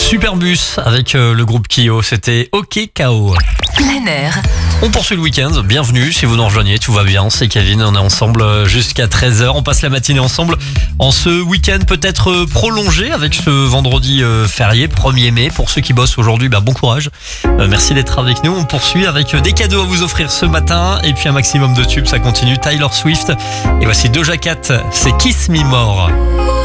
Superbus avec le groupe Kyo, c'était OK KO. Plein air. On poursuit le week-end, bienvenue si vous nous rejoignez, tout va bien, c'est Kevin, on est ensemble jusqu'à 13h, on passe la matinée ensemble en ce week-end peut-être prolongé avec ce vendredi férié, 1er mai, pour ceux qui bossent aujourd'hui, bon courage, merci d'être avec nous, on poursuit avec des cadeaux à vous offrir ce matin et puis un maximum de tubes, ça continue, Taylor Swift et voici Doja Cat, c'est Kiss Me More.